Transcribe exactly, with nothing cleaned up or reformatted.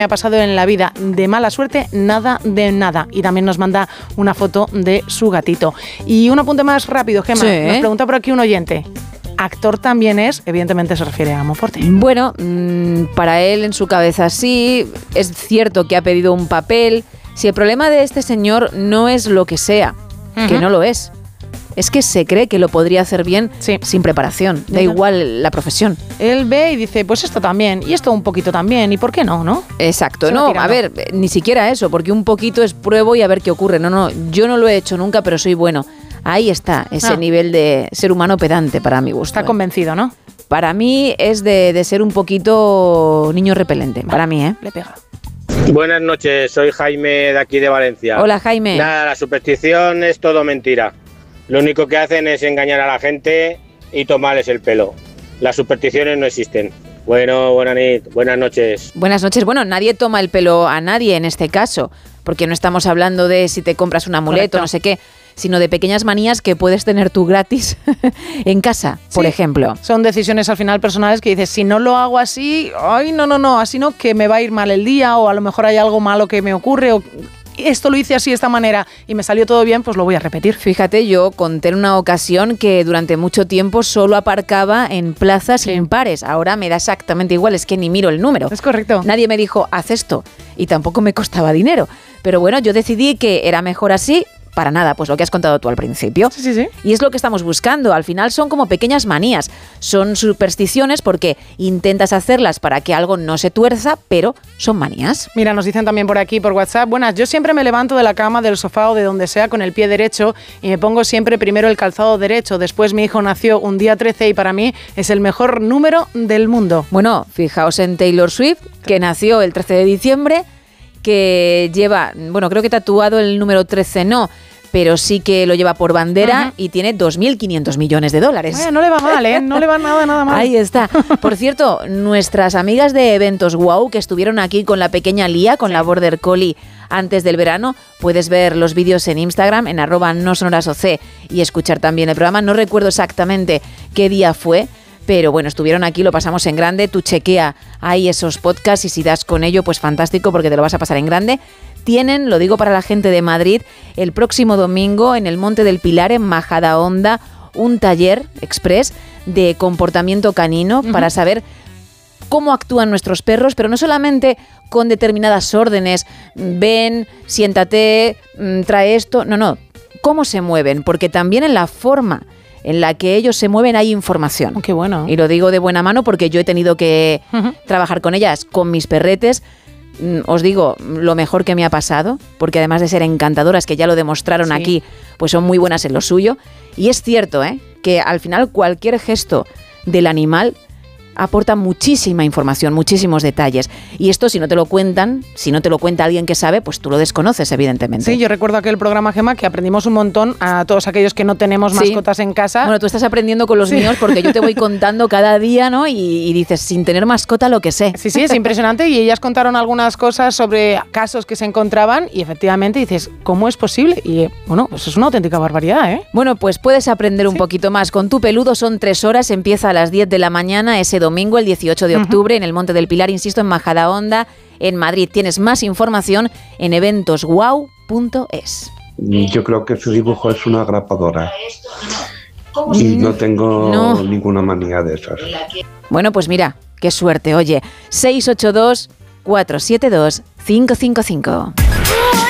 me ha pasado en la vida. De mala suerte, nada de nada. Y también nos manda una foto de su gatito. Y un apunte más rápido, Gemma. Sí. Nos pregunta por aquí un oyente. Actor también es, evidentemente se refiere a Monforte. Bueno, mmm, para él en su cabeza sí, es cierto que ha pedido un papel. Si el problema de este señor no es lo que sea, uh-huh. que no lo es, es que se cree que lo podría hacer bien sí. sin preparación, da igual la profesión. Él ve y dice, pues esto también, y esto un poquito también, ¿y por qué no, no? Exacto, se no, a ver, ni siquiera eso, porque un poquito es pruebo y a ver qué ocurre. No, no, yo no lo he hecho nunca, pero soy bueno. Ahí está, ese ah. nivel de ser humano pedante para mi gusto. Está convencido, ¿no? Para mí es de, de ser un poquito niño repelente, vale. para mí, ¿eh? Le pega. Buenas noches, soy Jaime de aquí de Valencia. Hola, Jaime. Nada, la superstición es todo mentira. Lo único que hacen es engañar a la gente y tomarles el pelo. Las supersticiones no existen. Bueno, buenas noches, buenas noches. Buenas noches. Bueno, nadie toma el pelo a nadie en este caso, porque no estamos hablando de si te compras un amuleto, Correcto. no sé qué, sino de pequeñas manías que puedes tener tú gratis en casa, por sí, ejemplo. Son decisiones al final personales que dices, si no lo hago así, ay, no, no, no, así no, que me va a ir mal el día, o a lo mejor hay algo malo que me ocurre, o esto lo hice así de esta manera y me salió todo bien, pues lo voy a repetir. Fíjate, yo conté en una ocasión que durante mucho tiempo solo aparcaba en plazas sí. impares. Ahora me da exactamente igual, es que ni miro el número. Es correcto. Nadie me dijo, haz esto, y tampoco me costaba dinero. Pero bueno, yo decidí que era mejor así. Para nada, pues lo que has contado tú al principio. Sí, sí, sí. Y es lo que estamos buscando. Al final son como pequeñas manías. Son supersticiones porque intentas hacerlas para que algo no se tuerza, pero son manías. Mira, nos dicen también por aquí, por WhatsApp. Buenas, yo siempre me levanto de la cama, del sofá o de donde sea con el pie derecho y me pongo siempre primero el calzado derecho. Después mi hijo nació un día trece y para mí es el mejor número del mundo. Bueno, fijaos en Taylor Swift, que nació el trece de diciembre, que lleva, bueno, creo que tatuado el número trece no, pero sí que lo lleva por bandera uh-huh. y tiene dos mil quinientos millones de dólares. Bueno, no le va mal, ¿eh? No le va nada, nada mal. Ahí está. Por cierto, nuestras amigas de Eventos Wow, que estuvieron aquí con la pequeña Lía, con sí. la Border Collie antes del verano, puedes ver los vídeos en Instagram, en arroba no sonoras oc, y escuchar también el programa. No recuerdo exactamente qué día fue, pero bueno, estuvieron aquí, lo pasamos en grande. Tú chequea ahí esos podcasts y si das con ello, pues fantástico, porque te lo vas a pasar en grande. Tienen, lo digo para la gente de Madrid, el próximo domingo en el Monte del Pilar, en Majadahonda, un taller express de comportamiento canino uh-huh. para saber cómo actúan nuestros perros, pero no solamente con determinadas órdenes, ven, siéntate, trae esto, no, no, cómo se mueven, porque también en la forma en la que ellos se mueven hay información. Oh, qué bueno. Y lo digo de buena mano porque yo he tenido que uh-huh. trabajar con ellas, con mis perretes. Os digo, lo mejor que me ha pasado, porque además de ser encantadoras, que ya lo demostraron sí. aquí, pues son muy buenas en lo suyo. Y es cierto, ¿eh?, que al final cualquier gesto del animal aporta muchísima información, muchísimos detalles. Y esto, si no te lo cuentan, si no te lo cuenta alguien que sabe, pues tú lo desconoces, evidentemente. Sí, yo recuerdo aquel programa, Gemma, que aprendimos un montón a todos aquellos que no tenemos mascotas sí. en casa. Bueno, tú estás aprendiendo con los sí. míos, porque yo te voy contando cada día, ¿no? Y, y dices, sin tener mascota, lo que sé. Sí, sí, es impresionante. Y ellas contaron algunas cosas sobre casos que se encontraban y efectivamente dices, ¿cómo es posible? Y bueno, pues es una auténtica barbaridad, ¿eh? Bueno, pues puedes aprender un sí. poquito más. Con Tu Peludo son tres horas, empieza a las diez de la mañana ese domingo, el dieciocho de octubre, uh-huh. en el Monte del Pilar, insisto, en Majadahonda, en Madrid. Tienes más información en eventos wow punto es. Yo creo que su dibujo es una grapadora y no tengo no. ninguna manía de esas. Bueno, pues mira, qué suerte. Oye, seis ocho dos, cuatro siete dos, cinco cinco cinco.